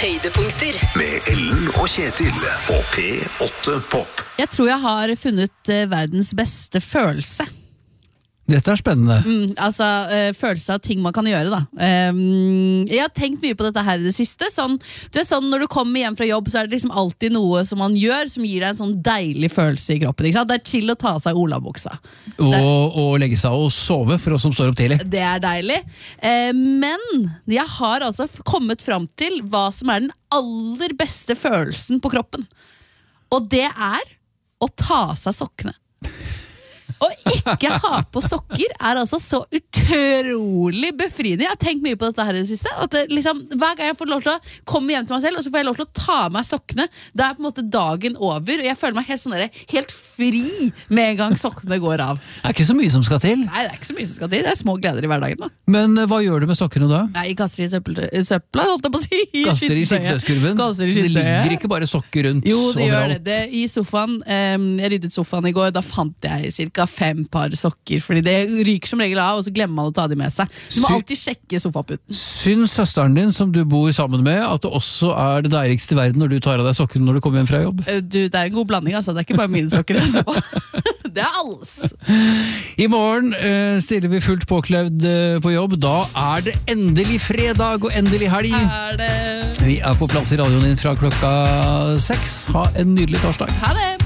Høydepunkter med Ellen og Kjetil på P8 Pop. Jeg tror jeg har funnet verdens beste følelse. Dette spennende. Følelse av ting man kan gjøre da. Jeg har tenkt mye på dette her i det siste. Sånn, når du kommer hjem fra jobb, så det liksom alltid noe som man gjør som gir deg en sånn deilig følelse i kroppen. Ikke sant? Det chill å ta seg olabuksa. Og legge seg og sove for oss som står opp tidlig. Det deilig. Men jeg har altså kommet fram til hva som den aller beste følelsen på kroppen. Og det å ta av seg sokkene. Å ikke ha på sokker altså så utrolig befriende. Jeg har tenkt mye på dette her i det siste. At hver gang jeg får lov til å komme hjem til meg selv, og så får jeg lov til å ta av meg sokkene, da på en måte dagen over. Og jeg føler meg helt fri med en gang sokkene går av. Det ikke så mye som skal til. Nei, det ikke så mye som skal til. Det små gleder i hverdagen da. Men hva gjør du med sokkene da? Nei, jeg kaster i søpla, holdt jeg på å si. Kaster i skittøyskurven? Det ligger ikke bare sokker rundt overalt? Jo, det gjør det. I sofaen, jeg ryddet sofaen i går, da fant jeg cirka 5 par sokker, fordi det ryker som regel av, og så glemmer man å ta de med seg. Du må alltid sjekke sofaputen. Syns søsteren din, som du bor sammen med, at det også det deiligste i verden når du tar av deg sokken når du kommer hjem fra jobb? Det en god blanding, altså. Det ikke bare mine sokker. Det alles. I morgen stiller vi fullt påklevd på jobb. Da det endelig fredag og endelig helg. Vi på plass i radioen din fra klokka 6. Ha en nydelig torsdag. Ha det!